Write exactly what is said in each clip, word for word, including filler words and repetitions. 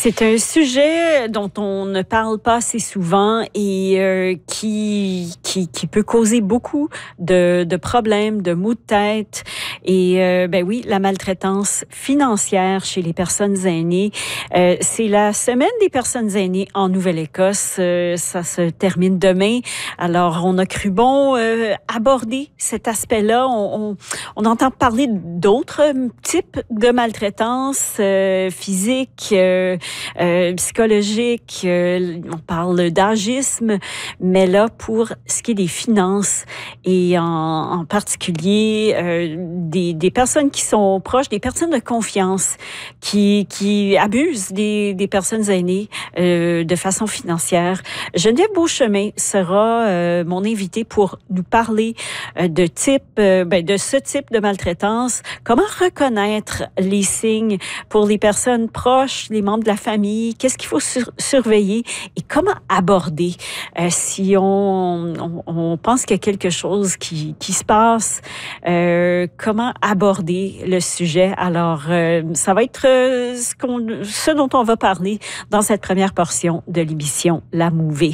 C'est un sujet dont on ne parle pas assez souvent et euh, qui, qui qui peut causer beaucoup de, de problèmes, de maux de tête. Et euh, ben oui, la maltraitance financière chez les personnes aînées. Euh, c'est la semaine des personnes aînées en Nouvelle-Écosse. Euh, ça se termine demain. Alors, on a cru bon euh, aborder cet aspect-là. On, on, on entend parler d'autres types de maltraitance euh, physique, euh, euh, psychologique. Euh, on parle d'agisme, mais là, pour ce qui est des finances et en, en particulier euh, des, des personnes qui sont proches, des personnes de confiance qui, qui abusent des, des personnes aînées euh, de façon financière. Geneviève Beauchemin sera euh, mon invitée pour nous parler euh, de type, euh, ben, de ce type de maltraitance. Comment reconnaître les signes pour les personnes proches, les membres de la famille? Qu'est-ce qu'il faut sur- surveiller et comment aborder euh, si on, on, on pense qu'il y a quelque chose qui, qui se passe? Euh, comment aborder le sujet? Alors, euh, ça va être euh, ce, qu'on, ce dont on va parler dans cette première portion de l'émission La Mouvée.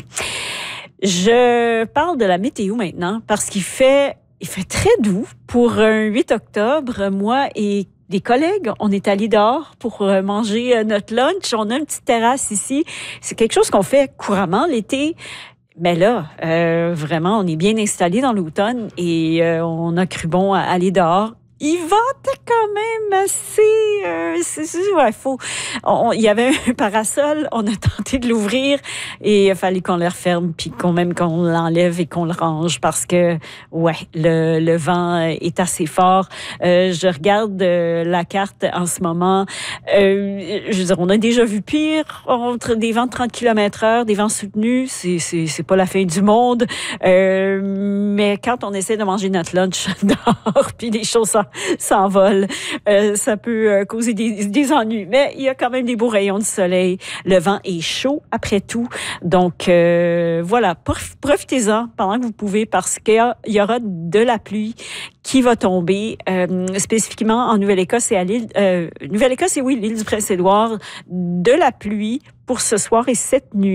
Je parle de la météo maintenant parce qu'il fait, il fait très doux pour un huit octobre. Moi et des collègues, on est allés dehors pour manger notre lunch. On a une petite terrasse ici. C'est quelque chose qu'on fait couramment l'été. Mais là, euh, vraiment, on est bien installés dans l'automne et euh, on a cru bon à aller dehors. Il ventait quand même assez... Euh, c'est, c'est, ouais, faut... On, il y avait un parasol, on a tenté de l'ouvrir et il fallait qu'on le referme puis qu'on même qu'on l'enlève et qu'on le range parce que, ouais, le, le vent est assez fort. Euh, je regarde euh, la carte en ce moment. Euh, je veux dire, on a déjà vu pire entre des vents de trente kilomètres heure, des vents soutenus. C'est, c'est, c'est pas la fin du monde. Euh, mais quand on essaie de manger notre lunch dehors puis les choses s'envolent, euh, ça peut euh, causer des, des ennuis. Mais il y a quand même des beaux rayons de soleil. Le vent est chaud après tout. Donc, euh, voilà, profitez-en pendant que vous pouvez parce qu'il y aura de la pluie qui va tomber, euh, spécifiquement en Nouvelle-Écosse et à l'île... Euh, Nouvelle-Écosse et oui, l'île du Prince-Édouard, de la pluie pour ce soir et cette nuit.